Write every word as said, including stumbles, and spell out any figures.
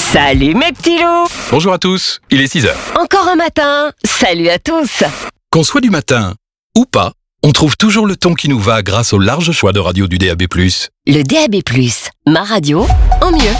Salut mes petits loups! Bonjour à tous, il est six heures. Encore un matin, salut à tous! Qu'on soit du matin ou pas, on trouve toujours le ton qui nous va grâce au large choix de radio du D A B plus. Le D A B plus, ma radio en mieux.